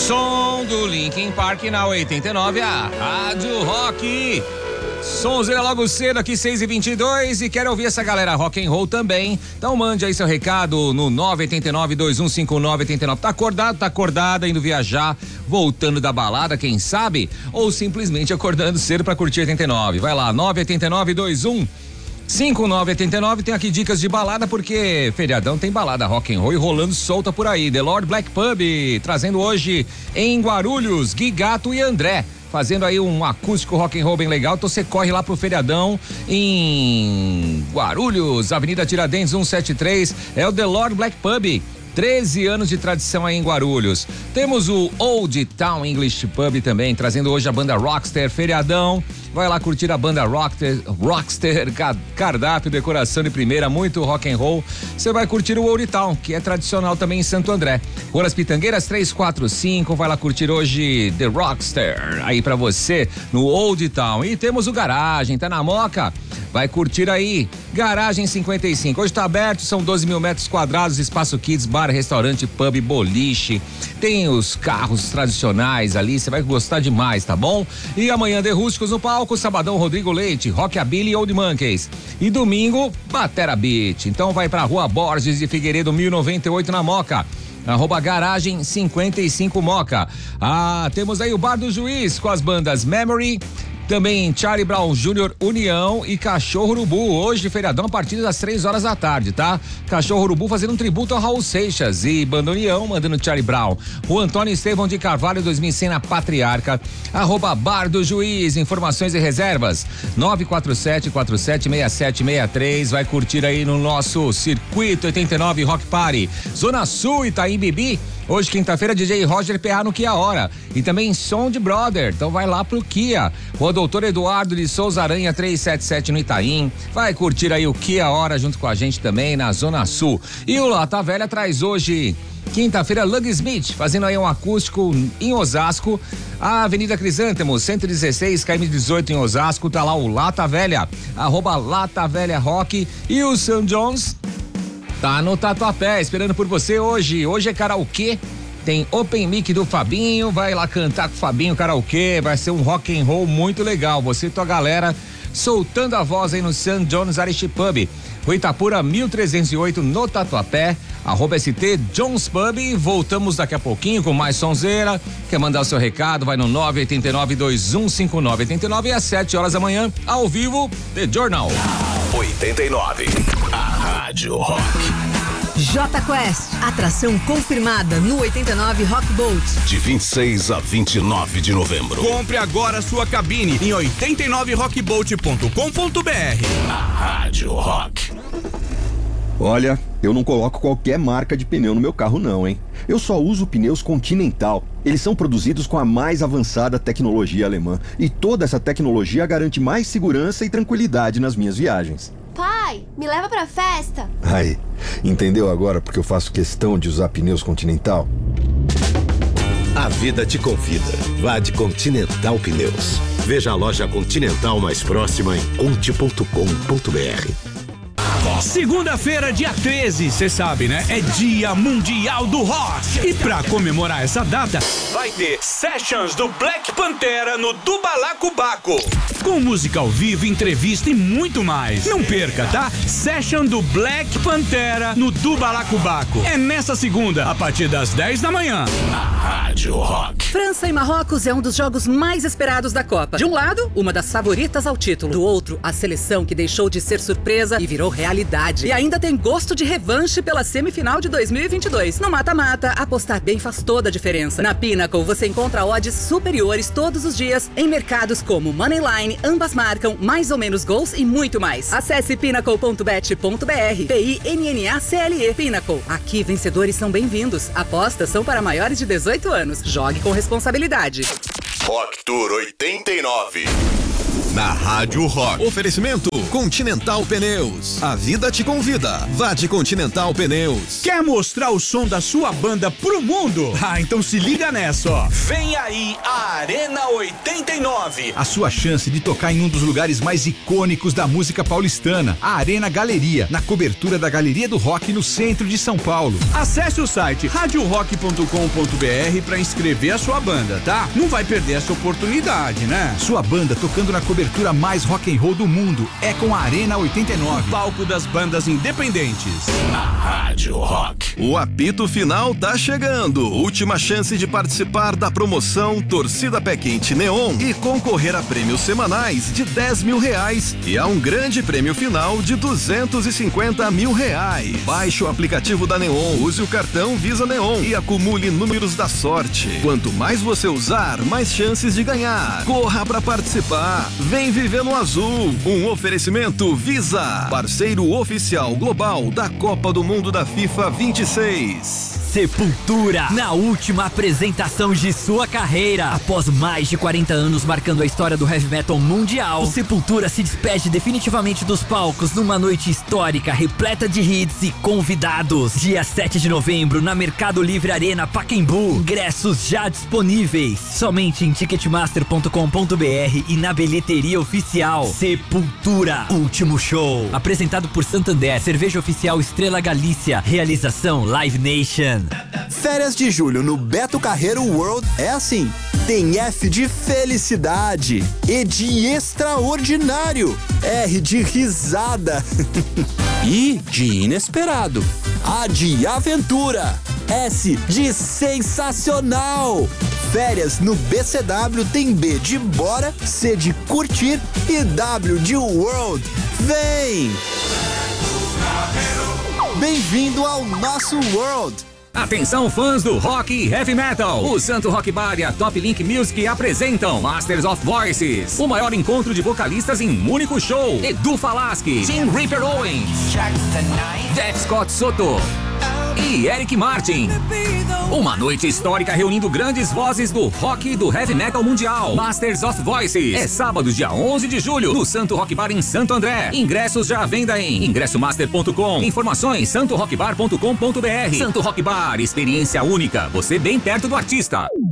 Som do Linkin Park na 89, a Rádio Rock. Sonzeira logo cedo aqui, 6h22, e quero ouvir essa galera rock and roll também. Então mande aí seu recado no 989-2159-89. Tá acordada, indo viajar, voltando da balada, quem sabe? Ou simplesmente acordando cedo pra curtir 89. Vai lá, 989-2159-89. Tem aqui dicas de balada, porque feriadão tem balada rock and roll e rolando solta por aí. The Lord Black Pub, trazendo hoje em Guarulhos, Gui Gato e André, fazendo aí um acústico rock and roll bem legal. Então você corre lá pro feriadão em Guarulhos, Avenida Tiradentes 173, é o The Lord Black Pub. 13 anos de tradição aí em Guarulhos. Temos o Old Town English Pub também, trazendo hoje a banda Rockster, feriadão. Vai lá curtir a banda Rockster, cardápio, decoração de primeira, muito rock and roll. Você vai curtir o Old Town, que é tradicional também em Santo André. Rua das Pitangueiras 345, vai lá curtir hoje The Rockster, aí pra você no Old Town. E temos o Garagem, tá na Moca? Vai curtir aí, Garagem 55. Hoje tá aberto, são 12 mil metros quadrados, espaço kids, bar, restaurante, pub, boliche. Tem os carros tradicionais ali, você vai gostar demais, tá bom? E amanhã de Rústicos no palco, sabadão Rodrigo Leite, Rockabilly e Old Monkeys. E domingo, Batera Beat. Então vai pra Rua Borges de Figueiredo 1098 na Moca. @Garagem 55 Moca. Temos aí o Bar do Juiz com as bandas Memory, também Charlie Brown Jr., União e Cachorro Urubu. Hoje, feriadão, a partir das 3 horas da tarde, tá? Cachorro Urubu fazendo um tributo ao Raul Seixas e Banda União mandando Charlie Brown. O Antônio Estevão de Carvalho 2100 na Patriarca. @Bar do Juiz, informações e reservas 947-476763. Vai curtir aí no nosso Circuito 89 Rock Party. Zona Sul, Itaim Bibi. Hoje, quinta-feira, DJ Roger PA no Kia Hora. E também Som de Brother. Então vai lá pro Kia. O Doutor Eduardo de Souza Aranha 377 no Itaim. Vai curtir aí o Kia Hora junto com a gente também na Zona Sul. E o Lata Velha traz hoje, quinta-feira, Lug Smith, fazendo aí um acústico em Osasco. A Avenida Crisântemo, 116, KM 18 em Osasco. Tá lá o Lata Velha. @Lata Velha Rock. E o Sam Jones tá no Tatuapé, esperando por você hoje. Hoje é karaokê, tem Open Mic do Fabinho, vai lá cantar com o Fabinho karaokê, vai ser um rock and roll muito legal. Você e tua galera soltando a voz aí no St. John's Irish Pub, Rua Itapura 1308 no Tatuapé, @ST Jones Pub. Voltamos daqui a pouquinho com mais sonzeira. Quer mandar o seu recado? Vai no 989-2159-89 e às 7 horas da manhã, ao vivo, The Journal. 89, a Rádio Rock. J Quest, atração confirmada no 89 Rock Boat. De 26 a 29 de novembro. Compre agora sua cabine em 89rockboat.com.br. A Rádio Rock. Olha, eu não coloco qualquer marca de pneu no meu carro não, hein? Eu só uso pneus Continental. Eles são produzidos com a mais avançada tecnologia alemã. E toda essa tecnologia garante mais segurança e tranquilidade nas minhas viagens. Pai, me leva pra festa. Aí, entendeu agora porque eu faço questão de usar pneus Continental? A vida te convida. Vá de Continental Pneus. Veja a loja Continental mais próxima em conte.com.br. Segunda-feira, dia 13, cê sabe, né? É Dia Mundial do Rock. E pra comemorar essa data, vai ter Sessions do Black Pantera no Dubalacubaco. Com música ao vivo, entrevista e muito mais. Não perca, tá? Session do Black Pantera no Dubalacubaco. É nessa segunda, a partir das 10 da manhã. A Rádio Rock. França e Marrocos é um dos jogos mais esperados da Copa. De um lado, uma das favoritas ao título. Do outro, a seleção que deixou de ser surpresa e virou realidade. E ainda tem gosto de revanche pela semifinal de 2022. No mata-mata, apostar bem faz toda a diferença. Na Pinnacle, você encontra odds superiores todos os dias em mercados como Moneyline, ambas marcam, mais ou menos gols e muito mais. Acesse pinnacle.bet.br. PINNACLE. Pinnacle. Aqui, vencedores são bem-vindos. Apostas são para maiores de 18 anos. Jogue com responsabilidade. Rock Tour 89. na Rádio Rock. Oferecimento Continental Pneus. A vida te convida. Vá de Continental Pneus. Quer mostrar o som da sua banda pro mundo? Ah, então se liga nessa, ó. Vem aí a Arena 89. A sua chance de tocar em um dos lugares mais icônicos da música paulistana, a Arena Galeria, na cobertura da Galeria do Rock no centro de São Paulo. Acesse o site radiorock.com.br pra inscrever a sua banda, tá? Não vai perder essa oportunidade, né? Sua banda tocando na cobertura mais rock and roll do mundo é com a Arena 89. O palco das bandas independentes. Na Rádio Rock. O apito final tá chegando. Última chance de participar da promoção Torcida Pé Quente Neon e concorrer a prêmios semanais de R$10 mil e a um grande prêmio final de R$250 mil. Baixe o aplicativo da Neon, use o cartão Visa Neon e acumule números da sorte. Quanto mais você usar, mais chances de ganhar. Corra pra participar. Vem viver no azul. Um oferecimento Visa, parceiro oficial global da Copa do Mundo da FIFA 26. Sepultura, na última apresentação de sua carreira. Após mais de 40 anos marcando a história do heavy metal mundial, o Sepultura se despede definitivamente dos palcos numa noite histórica, repleta de hits e convidados. Dia 7 de novembro, na Mercado Livre Arena Pacaembu. Ingressos já disponíveis, somente em ticketmaster.com.br e na bilheteria oficial. Sepultura, último show. Apresentado por Santander, cerveja oficial Estrela Galícia. Realização Live Nation. Férias de julho no Beto Carreiro World é assim. Tem F de felicidade, E de extraordinário, R de risada, I de inesperado, A de aventura, S de sensacional. Férias no BCW tem B de bora, C de curtir e W de world. Vem! Bem-vindo ao nosso world! Atenção, fãs do rock e heavy metal! O Santo Rock Bar e a Top Link Music apresentam Masters of Voices, o maior encontro de vocalistas em um único show. Edu Falaschi, Tim Reaper Owens, Jeff Scott Soto e Eric Martin. Uma noite histórica reunindo grandes vozes do rock e do heavy metal mundial. Masters of Voices. É sábado, dia 11 de julho, no Santo Rock Bar em Santo André. Ingressos já à venda em ingressomaster.com. Informações santorockbar.com.br. Santo Rock Bar, experiência única. Você bem perto do artista.